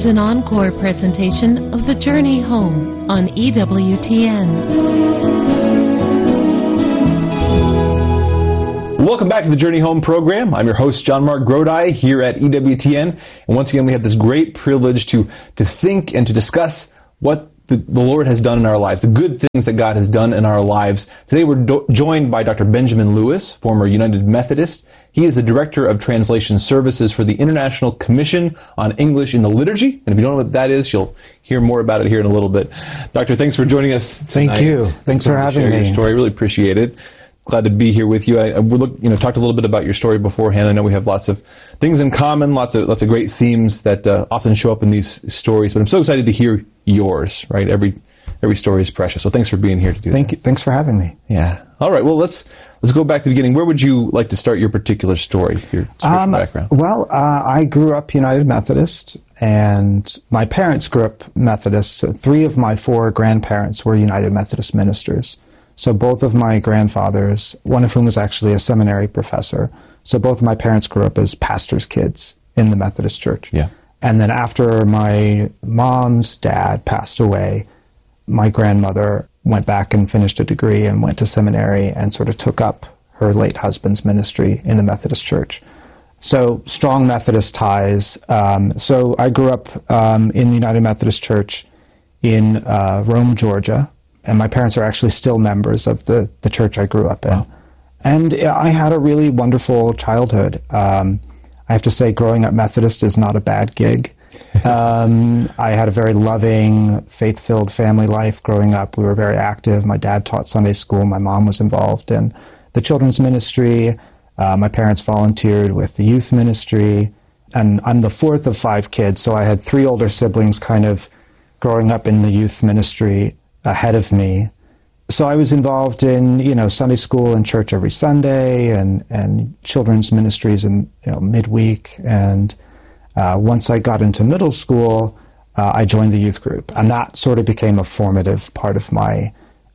is an encore presentation of The Journey Home on EWTN. Welcome back to the Journey Home program. I'm your host, John Mark Grodi, here at EWTN. And once again, we have this great privilege to think and to discuss what the Lord has done in our lives, the good things that God has done in our lives. Today we're joined by Dr. Benjamin Lewis, former United Methodist. He is the Director of Translation Services for the International Commission on English in the Liturgy. And if you don't know what that is, you'll hear more about it here in a little bit. Doctor, thanks for joining us tonight. Thank you. Thanks for having me. Your story. I really appreciate it. Glad to be here with you. We talked a little bit about your story beforehand. I know we have lots of things in common, lots of great themes that often show up in these stories. But I'm so excited to hear yours. Right, every story is precious. So thanks for being here to do that. Thank you. Thanks for having me. Yeah. All right. Well, let's go back to the beginning. Where would you like to start your particular story? Your background. Well, I grew up United Methodist, and my parents grew up Methodist. So 3 of my 4 grandparents were United Methodist ministers. So both of my grandfathers, one of whom was actually a seminary professor, so both of my parents grew up as pastors' kids in the Methodist Church. Yeah. And then after my mom's dad passed away, my grandmother went back and finished a degree and went to seminary and sort of took up her late husband's ministry in the Methodist Church. So strong Methodist ties. So I grew up in the United Methodist Church in Rome, Georgia. And my parents are actually still members of the church I grew up in. Wow. And I had a really wonderful childhood. I have to say, growing up Methodist is not a bad gig. I had a very loving, faith-filled family life growing up. We were very active. My dad taught Sunday school. My mom was involved in the children's ministry. My parents volunteered with the youth ministry. And I'm the 4th of 5 kids, so I had 3 older siblings kind of growing up in the youth ministry ahead of me. So I was involved in, Sunday school and church every Sunday and children's ministries in, midweek. And once I got into middle school, I joined the youth group. And that sort of became a formative part of my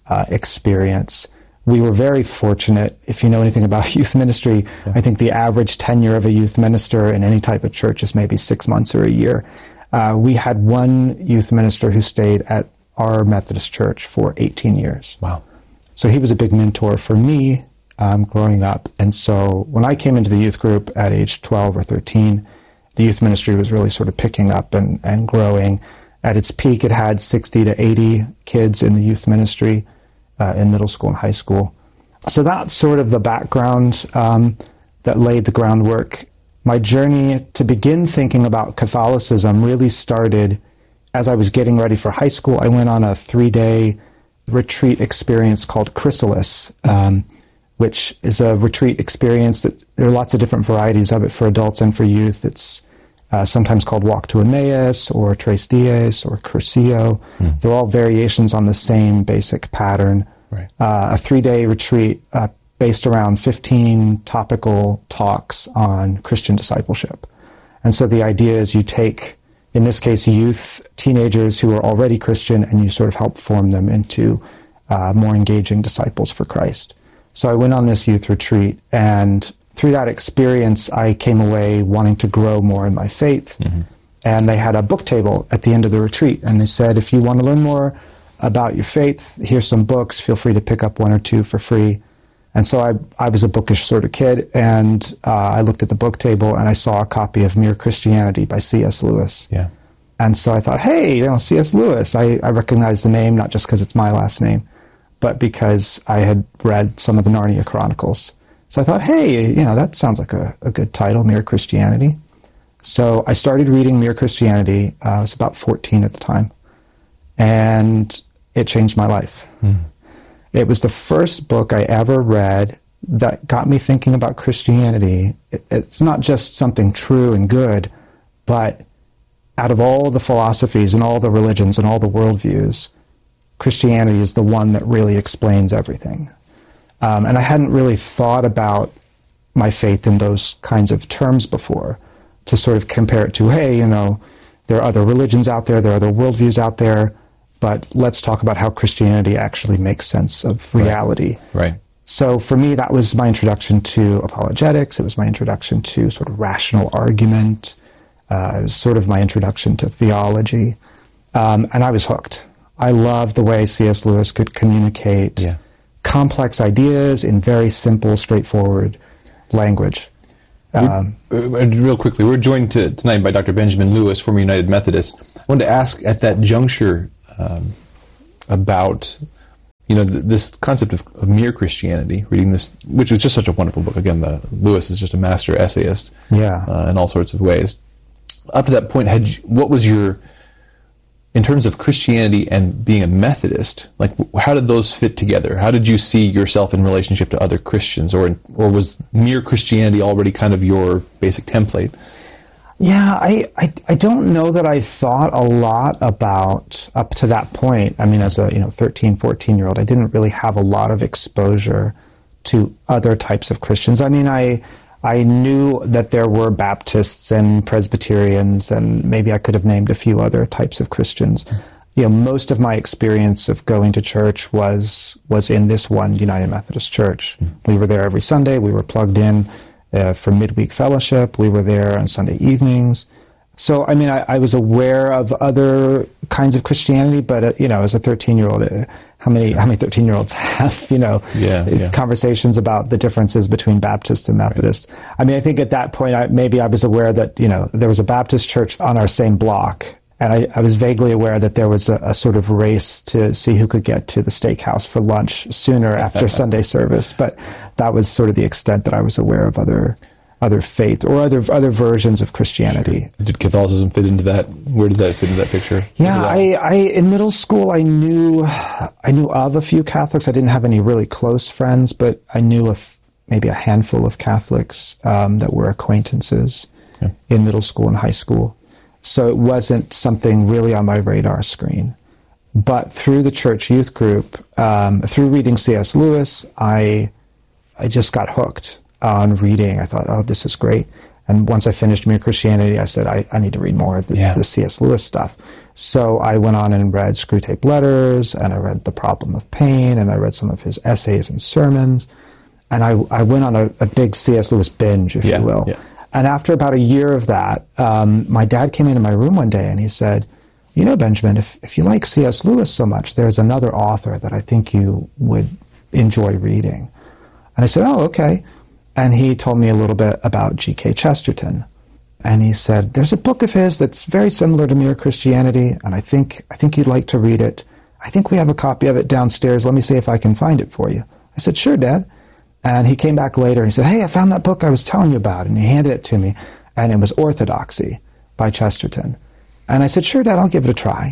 experience. We were very fortunate. If you know anything about youth ministry, yeah. I think the average tenure of a youth minister in any type of church is maybe 6 months or a year. We had one youth minister who stayed at our Methodist church for 18 years. Wow. So he was a big mentor for me growing up. And so when I came into the youth group at age 12 or 13, the youth ministry was really sort of picking up and growing. At its peak, it had 60 to 80 kids in the youth ministry in middle school and high school. So that's sort of the background that laid the groundwork. My journey to begin thinking about Catholicism really started as I was getting ready for high school. I went on a 3-day retreat experience called Chrysalis, which is a retreat experience that there are lots of different varieties of it for adults and for youth. It's sometimes called Walk to Emmaus or Tres Dias or Cursillo. They're all variations on the same basic pattern. Right. A 3-day retreat based around 15 topical talks on Christian discipleship. And so the idea is you take, in this case, youth, teenagers who are already Christian, and you sort of help form them into more engaging disciples for Christ. So I went on this youth retreat, and through that experience, I came away wanting to grow more in my faith. Mm-hmm. And they had a book table at the end of the retreat, and they said, if you want to learn more about your faith, here's some books. Feel free to pick up 1 or 2 for free. And so I was a bookish sort of kid, and I looked at the book table, and I saw a copy of Mere Christianity by C.S. Lewis. Yeah. And so I thought, hey, C.S. Lewis, I recognize the name, not just because it's my last name, but because I had read some of the Narnia Chronicles. So I thought, hey, that sounds like a good title, Mere Christianity. So I started reading Mere Christianity. I was about 14 at the time, and it changed my life. It was the first book I ever read that got me thinking about Christianity. It's not just something true and good, but out of all the philosophies and all the religions and all the worldviews, Christianity is the one that really explains everything. And I hadn't really thought about my faith in those kinds of terms before, to sort of compare it to, hey, there are other religions out there, there are other worldviews out there, but let's talk about how Christianity actually makes sense of reality. Right. So for me, that was my introduction to apologetics. It was my introduction to sort of rational argument. It was sort of my introduction to theology. And I was hooked. I loved the way C.S. Lewis could communicate complex ideas in very simple, straightforward language. Real quickly, we're joined tonight by Dr. Benjamin Lewis, former United Methodist. I wanted to ask at that juncture about this concept of mere Christianity, reading this, which is just such a wonderful book. Again, Lewis is just a master essayist in all sorts of ways. Up to that point, what was in terms of Christianity and being a Methodist, like how did those fit together? How did you see yourself in relationship to other Christians, or was mere Christianity already kind of your basic template? Yeah, I don't know that I thought a lot about up to that point. I mean, as a 13, 14-year-old, I didn't really have a lot of exposure to other types of Christians. I mean, I knew that there were Baptists and Presbyterians, and maybe I could have named a few other types of Christians. Most of my experience of going to church was in this one United Methodist Church. We were there every Sunday. We were plugged in for midweek fellowship. We were there on Sunday evenings. So, I mean, I was aware of other kinds of Christianity, but, as a 13-year-old, how many 13-year-olds have, conversations about the differences between Baptist and Methodist? Right. I mean, I think at that point, maybe I was aware that, there was a Baptist church on our same block, and I was vaguely aware that there was a sort of race to see who could get to the steakhouse for lunch sooner after Sunday service, but that was sort of the extent that I was aware of other faith or other versions of Christianity. Sure. Did Catholicism fit into that? Where did that fit into that picture? Yeah, I in middle school I knew of a few Catholics. I didn't have any really close friends, but I knew of maybe a handful of Catholics that were acquaintances in middle school and high school. So it wasn't something really on my radar screen. But through the church youth group, through reading C.S. Lewis, I just got hooked on reading. I thought, oh, this is great. And once I finished Mere Christianity, I said, I need to read more of the C.S. Lewis stuff. So I went on and read Screwtape Letters, and I read The Problem of Pain, and I read some of his essays and sermons. And I went on a big C.S. Lewis binge, if you will. Yeah. And after about a year of that, my dad came into my room one day and he said, Benjamin, if you like C.S. Lewis so much, there's another author that I think you would enjoy reading. And I said, oh, okay. And he told me a little bit about G.K. Chesterton. And he said, there's a book of his that's very similar to Mere Christianity, and I think you'd like to read it. I think we have a copy of it downstairs. Let me see if I can find it for you. I said, sure, Dad. And he came back later and he said, hey, I found that book I was telling you about. And he handed it to me, and it was Orthodoxy by Chesterton. And I said, sure, Dad, I'll give it a try.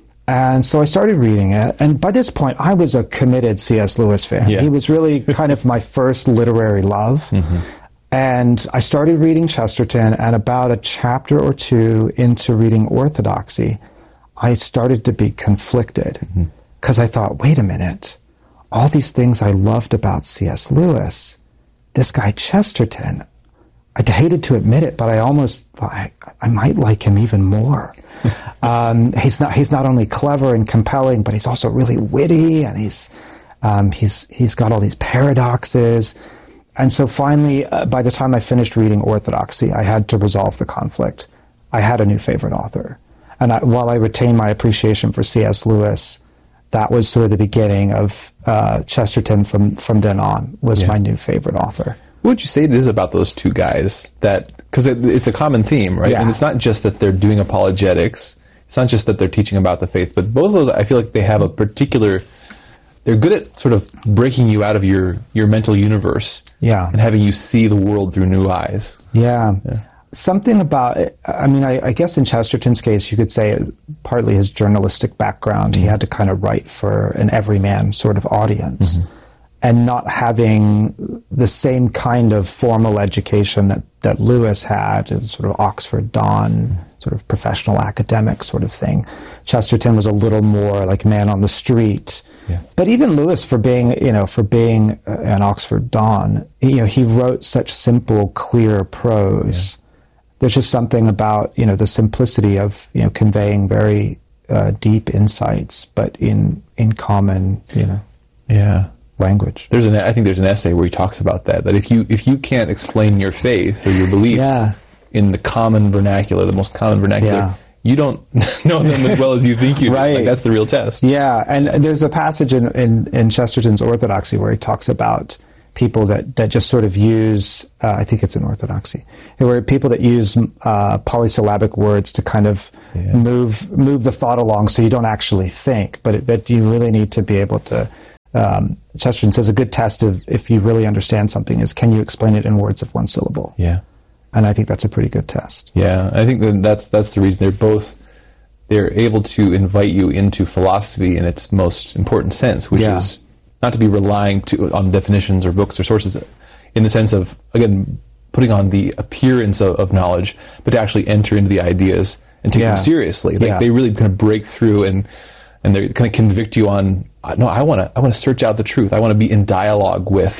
And so I started reading it, and by this point, I was a committed C.S. Lewis fan. Yeah. He was really kind of my first literary love. Mm-hmm. And I started reading Chesterton, and about a chapter or two into reading Orthodoxy, I started to be conflicted. Because I thought, wait a minute, all these things I loved about C.S. Lewis, this guy Chesterton, I hated to admit it, but I almost thought I might like him even more. He's not only clever and compelling, but he's also really witty, and he's got all these paradoxes. And so finally, by the time I finished reading Orthodoxy, I had to resolve the conflict. I had a new favorite author. And while I retained my appreciation for C.S. Lewis, that was sort of the beginning of Chesterton from then on, was my new favorite author. What would you say it is about those two guys because it's a common theme, right? Yeah. And it's not just that they're doing apologetics. It's not just that they're teaching about the faith, but both of those, I feel like they have they're good at sort of breaking you out of your mental universe. Yeah. And having you see the world through new eyes. Yeah. Something about it, I mean, I guess in Chesterton's case, you could say partly his journalistic background, he had to kind of write for an everyman sort of audience. Mm-hmm. And not having the same kind of formal education that Lewis had, sort of Oxford Don, sort of professional academic sort of thing. Chesterton was a little more like man on the street. Yeah. But even Lewis, for being an Oxford Don, he wrote such simple, clear prose. Yeah. There's just something about, the simplicity of, conveying very deep insights, but in common, language. I think there's an essay where he talks about that if you can't explain your faith or your beliefs, in the common vernacular, the most common vernacular, Yeah. you don't know them as well as you think you do. Right. Like, that's the real test. Yeah, and there's a passage in Chesterton's Orthodoxy where he talks about people that just sort of use, I think it's in Orthodoxy, where people that use polysyllabic words to kind of move the thought along so you don't actually think, but that you really need to be able to, Chesterton says a good test of if you really understand something is, can you explain it in words of one syllable? Yeah. And I think that's a pretty good test. Yeah, I think that's the reason they're able to invite you into philosophy in its most important sense, which is not to be relying on definitions or books or sources in the sense of, again, putting on the appearance of knowledge, but to actually enter into the ideas and take them seriously. Like they really kind of break through and they kind of convict you on, no, I want to search out the truth. I want to be in dialogue with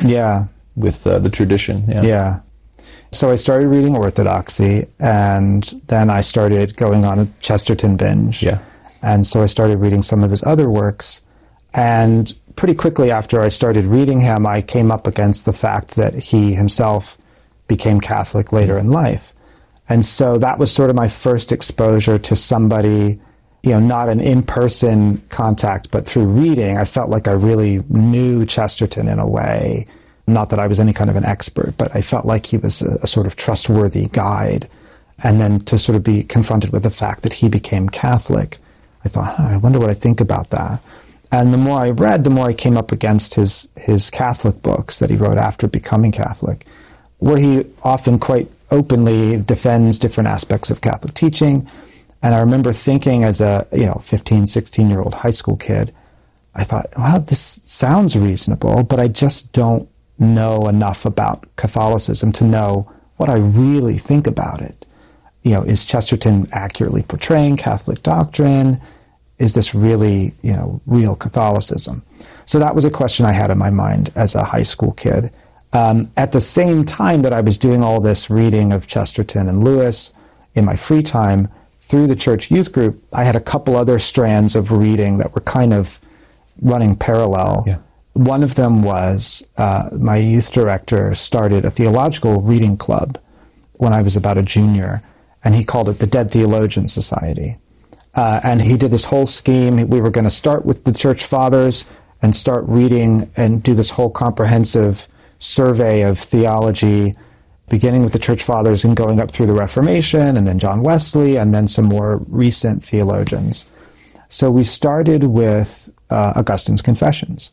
the tradition. Yeah. So I started reading Orthodoxy, and then I started going on a Chesterton binge. Yeah. And so I started reading some of his other works, and pretty quickly after I started reading him, I came up against the fact that he himself became Catholic later in life. And so that was sort of my first exposure to somebody, not an in-person contact, but through reading. I felt like I really knew Chesterton in a way. Not that I was any kind of an expert, but I felt like he was a sort of trustworthy guide. And then to sort of be confronted with the fact that he became Catholic, I thought, I wonder what I think about that. And the more I read, the more I came up against his Catholic books that he wrote after becoming Catholic, where he often quite openly defends different aspects of Catholic teaching. And I remember thinking as a 15, 16-year-old high school kid, I thought, wow, this sounds reasonable, but I just don't know enough about Catholicism to know what I really think about it. Is Chesterton accurately portraying Catholic doctrine? Is this really, real Catholicism? So that was a question I had in my mind as a high school kid. At the same time that I was doing all this reading of Chesterton and Lewis in my free time, through the church youth group, I had a couple other strands of reading that were kind of running parallel. Yeah. One of them was my youth director started a theological reading club when I was about a junior, and he called it the Dead Theologian Society. And he did this whole scheme. We were going to start with the church fathers and start reading and do this whole comprehensive survey of theology, beginning with the church fathers and going up through the Reformation, and then John Wesley, and then some more recent theologians. So we started with Augustine's Confessions.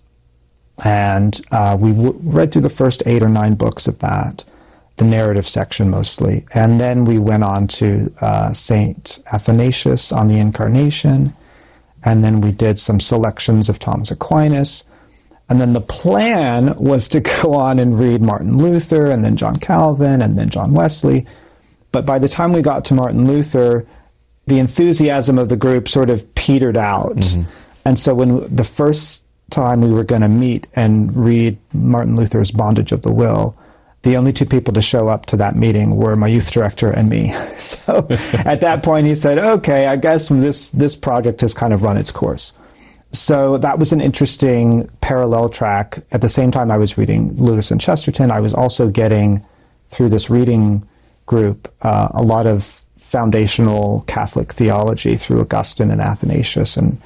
And we read through the first 8 or 9 books of that, the narrative section mostly. And then we went on to St. Athanasius on the Incarnation. And then we did some selections of Thomas Aquinas. And then the plan was to go on and read Martin Luther, and then John Calvin, and then John Wesley. But by the time we got to Martin Luther, the enthusiasm of the group sort of petered out. Mm-hmm. And so when the first time we were going to meet and read Martin Luther's Bondage of the Will, the only 2 people to show up to that meeting were my youth director and me. So at that point he said, okay, I guess this project has kind of run its course. So that was an interesting parallel track. At the same time I was reading Lewis and Chesterton, I was also getting, through this reading group, a lot of foundational Catholic theology through Augustine and Athanasius, and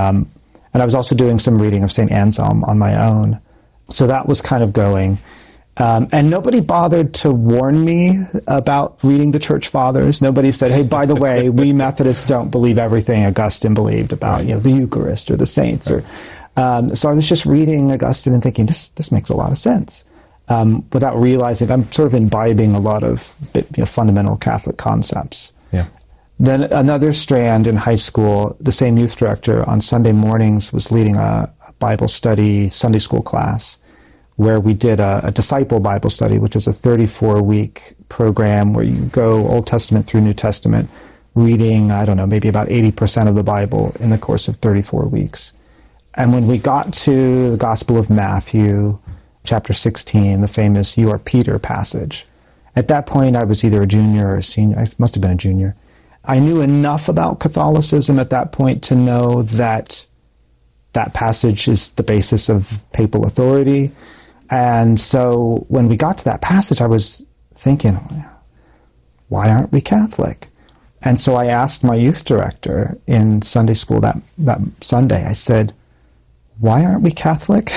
I was also doing some reading of St. Anselm on my own. So that was kind of going. And nobody bothered to warn me about reading the Church Fathers. Nobody said, hey, by the way, we Methodists don't believe everything Augustine believed about, the Eucharist or the saints. Or so I was just reading Augustine and thinking, this makes a lot of sense. Without realizing I'm sort of imbibing a lot of fundamental Catholic concepts. Yeah. Then another strand in high school, the same youth director on Sunday mornings was leading a Bible study Sunday school class where we did a disciple Bible study, which is a 34-week program where you go Old Testament through New Testament, reading, maybe about 80% of the Bible in the course of 34 weeks. And when we got to the Gospel of Matthew, chapter 16, the famous "You are Peter" passage, at that point I was either a junior or a senior. I must have been a junior. I knew enough about Catholicism at that point to know that that passage is the basis of papal authority. And so when we got to that passage, I was thinking, why aren't we Catholic? And so I asked my youth director in Sunday school that Sunday, I said, why aren't we Catholic?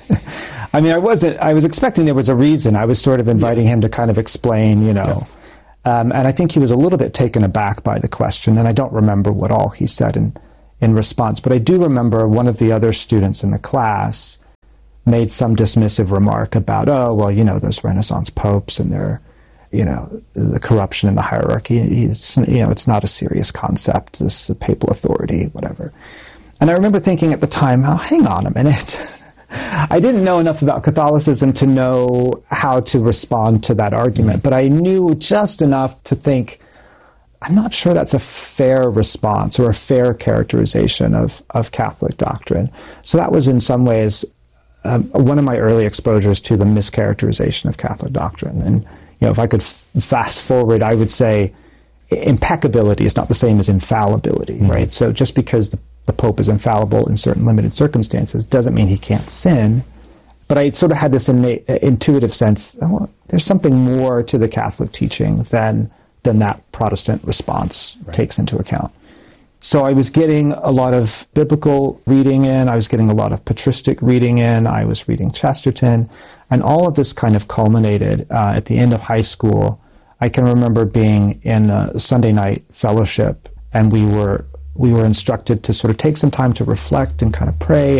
I mean, I was expecting there was a reason. I was sort of inviting him to kind of explain, you know. And I think he was a little bit taken aback by the question, and I don't remember what all he said in response. But I do remember one of the other students in the class made some dismissive remark about, oh, well, you know, those Renaissance popes and their, you know, the corruption in the hierarchy. It's not a serious concept, this papal authority, whatever. And I remember thinking at the time, oh, hang on a minute. I didn't know enough about Catholicism to know how to respond to that argument, but I knew just enough to think, I'm not sure that's a fair response or a fair characterization of Catholic doctrine. So that was in some ways one of my early exposures to the mischaracterization of Catholic doctrine. And you know, if I could fast forward, I would say impeccability is not the same as infallibility, right? So just because the Pope is infallible in certain limited circumstances doesn't mean he can't sin. But I sort of had this innate, intuitive sense, oh, there's something more to the Catholic teaching than that Protestant response takes into account. So I was getting a lot of biblical reading in, I was getting a lot of patristic reading in, I was reading Chesterton, and all of this kind of culminated at the end of high school. I can remember being in a Sunday night fellowship, and we were instructed to sort of take some time to reflect and kind of pray,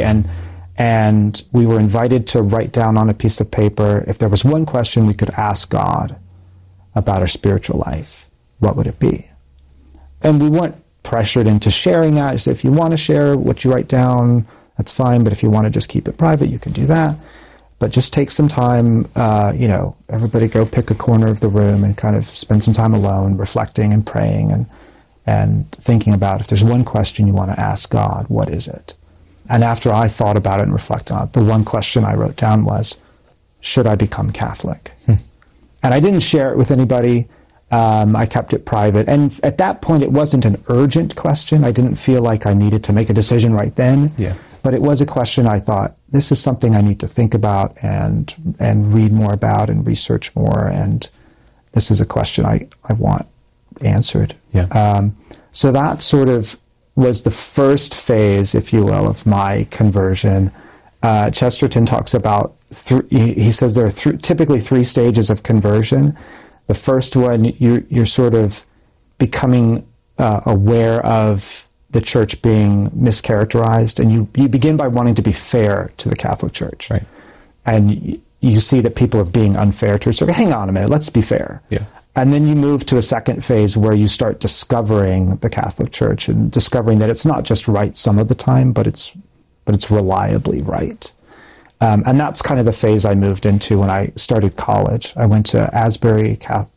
and we were invited to write down on a piece of paper, if there was one question we could ask God about our spiritual life, what would it be? And we weren't pressured into sharing that. So if you want to share what you write down, that's fine, but if you want to just keep it private, you can do that. But just take some time, everybody go pick a corner of the room and kind of spend some time alone, reflecting and praying and thinking about, if there's one question you want to ask God, what is it? And after I thought about it and reflected on it, the one question I wrote down was, should I become Catholic? And I didn't share it with anybody. I kept it private. And at that point, it wasn't an urgent question. I didn't feel like I needed to make a decision right then. Yeah. But it was a question I thought, this is something I need to think about and read more about and research more. And this is a question I want answered. Yeah. So that sort of was the first phase, if you will, of my conversion. Chesterton talks about, he says there are typically three stages of conversion. The first one, you're sort of becoming aware of the church being mischaracterized, and you begin by wanting to be fair to the Catholic Church. Right. And you see that people are being unfair to it, so hang on a minute, let's be fair. Yeah. And then you move to a second phase where you start discovering the Catholic Church and discovering that it's not just right some of the time, but it's reliably right. And that's kind of the phase I moved into when I started college. I went to Asbury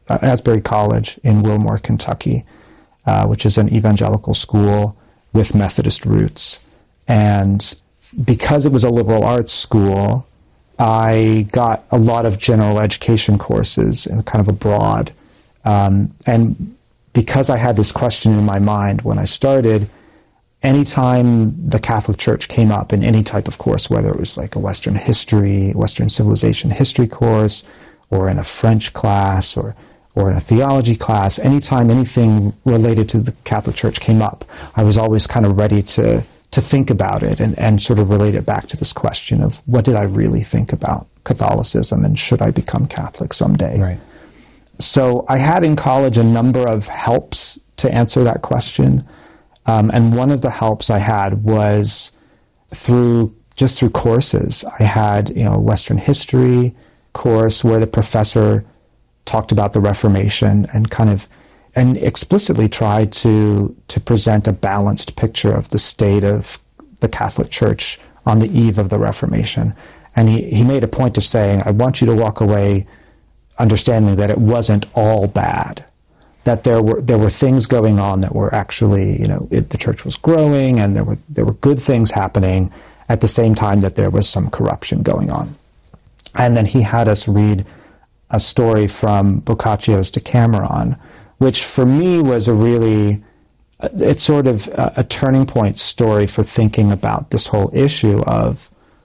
College in Wilmore, Kentucky, which is an evangelical school with Methodist roots. And because it was a liberal arts school, I got a lot of general education courses and kind of abroad. And because I had this question in my mind when I started, anytime the Catholic Church came up in any type of course, whether it was like a Western civilization history course, or in a French class, or in a theology class, anytime anything related to the Catholic Church came up, I was always kind of ready to think about it and sort of relate it back to this question of, what did I really think about Catholicism, and should I become Catholic someday? Right. So I had in college a number of helps to answer that question. And one of the helps I had was through courses. I had, a Western history course where the professor talked about the Reformation and explicitly tried to present a balanced picture of the state of the Catholic Church on the eve of the Reformation. And he made a point of saying, I want you to walk away understanding that it wasn't all bad, that there were things going on that were actually, the church was growing, and there were good things happening at the same time that there was some corruption going on. And then he had us read a story from Boccaccio's Decameron, which for me was it's sort of a turning point story for thinking about this whole issue of,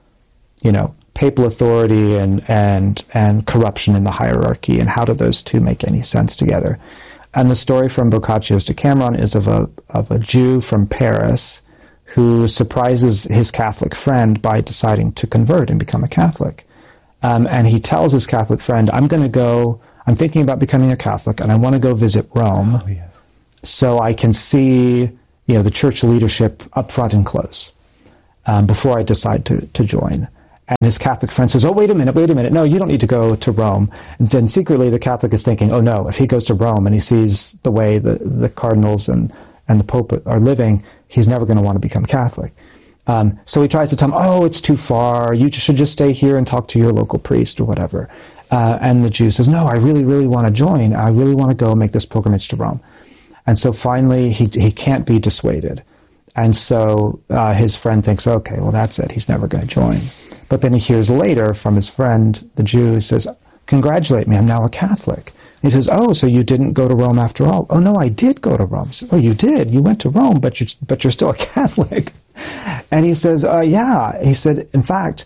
papal authority and corruption in the hierarchy, and how do those two make any sense together. And the story from Boccaccio's Decameron is of a Jew from Paris who surprises his Catholic friend by deciding to convert and become a Catholic. And he tells his Catholic friend, I'm thinking about becoming a Catholic, and I want to go visit Rome so I can see, the church leadership up front and close before I decide to join. And his Catholic friend says, wait a minute, no, you don't need to go to Rome. And then secretly the Catholic is thinking, oh no, if he goes to Rome and he sees the way the cardinals and the Pope are living, he's never going to want to become Catholic. So he tries to tell him, it's too far, you should just stay here and talk to your local priest or whatever. And the Jew says, no, I really, really want to join. I really want to go make this pilgrimage to Rome. And so finally he can't be dissuaded. And so his friend thinks, okay, well that's it, he's never going to join. But then he hears later from his friend, the Jew, who says, congratulate me, I'm now a Catholic. He says, so you didn't go to Rome after all? Oh, no, I did go to Rome. He says, you did? You went to Rome, but you're still a Catholic. And he says, yeah. He said, in fact,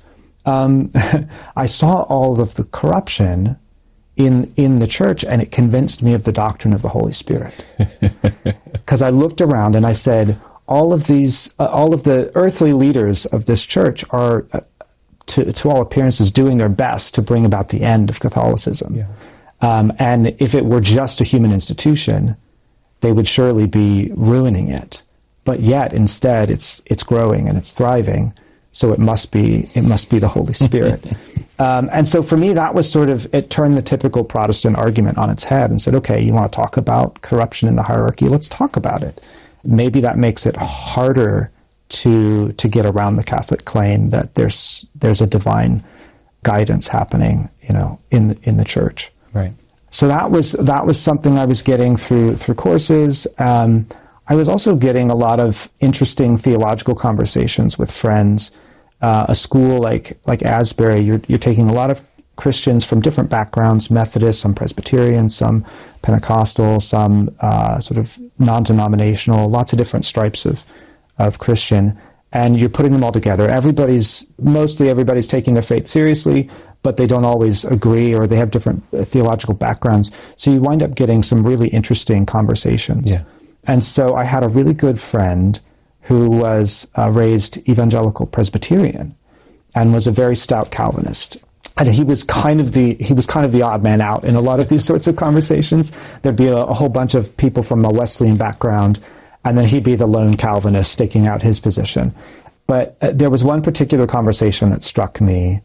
I saw all of the corruption in the church, and it convinced me of the doctrine of the Holy Spirit. Because I looked around and I said, all of the earthly leaders of this church are, to all appearances, doing their best to bring about the end of Catholicism. Yeah. And if it were just a human institution, they would surely be ruining it. But yet, instead, it's growing and it's thriving. So it must be the Holy Spirit. And so for me, that was it turned the typical Protestant argument on its head and said, okay, you want to talk about corruption in the hierarchy? Let's talk about it. Maybe that makes it harder to get around the Catholic claim that there's a divine guidance happening, in the church. Right. So that was something I was getting through courses. I was also getting a lot of interesting theological conversations with friends. A school like Asbury, you're taking a lot of Christians from different backgrounds, Methodist, some Presbyterian, some Pentecostal, some sort of non-denominational, lots of different stripes of Christian, and you're putting them all together. Mostly everybody's taking their faith seriously, but they don't always agree, or they have different theological backgrounds. So you wind up getting some really interesting conversations. Yeah. And so I had a really good friend who was raised evangelical Presbyterian and was a very stout Calvinist. And he was kind of the odd man out in a lot of these sorts of conversations. There'd be a whole bunch of people from a Wesleyan background, and then he'd be the lone Calvinist staking out his position. But there was one particular conversation that struck me.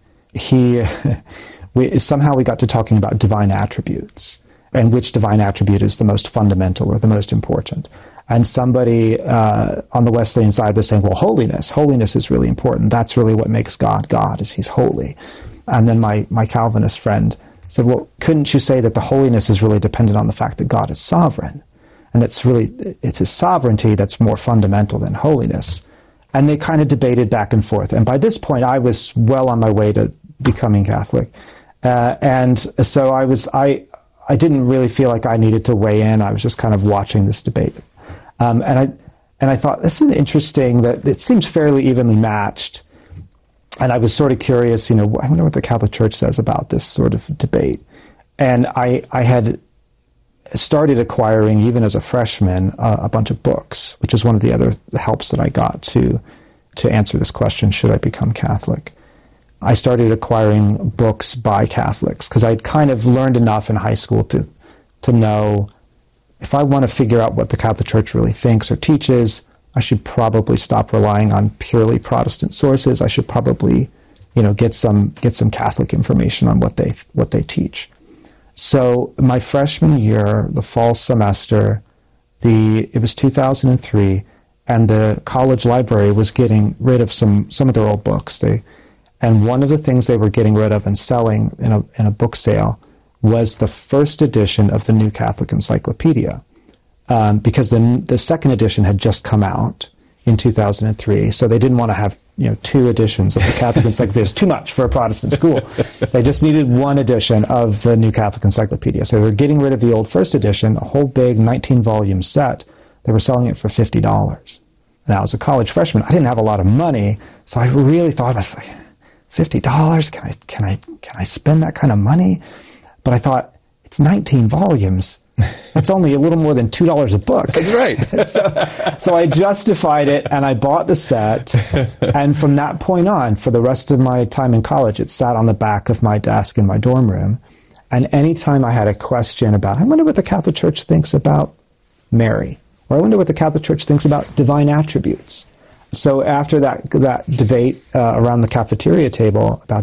Somehow we got to talking about divine attributes, and which divine attribute is the most fundamental or the most important. And somebody on the Wesleyan side was saying, well, holiness is really important. That's really what makes God God, is he's holy. And then my Calvinist friend said, well, couldn't you say that the holiness is really dependent on the fact that God is sovereign? And it's his sovereignty that's more fundamental than holiness. And they kind of debated back and forth. And by this point, I was well on my way to becoming Catholic. And so I didn't really feel like I needed to weigh in. I was just kind of watching this debate. And I thought, this is interesting that it seems fairly evenly matched. And I was sort of curious, I wonder what the Catholic Church says about this sort of debate. And I had started acquiring, even as a freshman, a bunch of books, which is one of the other helps that I got to answer this question, should I become Catholic? I started acquiring books by Catholics, because I'd kind of learned enough in high school to know if I want to figure out what the Catholic Church really thinks or teaches, I should probably stop relying on purely Protestant sources. I should probably, get some Catholic information on what they teach. So my freshman year, the fall semester, it was 2003, and the college library was getting rid of some of their old books. And one of the things they were getting rid of and selling in a book sale was the first edition of the New Catholic Encyclopedia, because the second edition had just come out in 2003, so they didn't want to have two editions of the Catholic Encyclopedia. It's too much for a Protestant school. They just needed one edition of the New Catholic Encyclopedia. So they were getting rid of the old first edition, a whole big 19-volume set. They were selling it for $50. Now, as a college freshman, I didn't have a lot of money, so I really thought, I was like, $50? Can I spend that kind of money? But I thought, it's 19 volumes. That's only a little more than $2 a book. That's right. So I justified it, and I bought the set. And from that point on, for the rest of my time in college, it sat on the back of my desk in my dorm room. And anytime I had a question about, I wonder what the Catholic Church thinks about Mary, or I wonder what the Catholic Church thinks about divine attributes. So after that debate around the cafeteria table about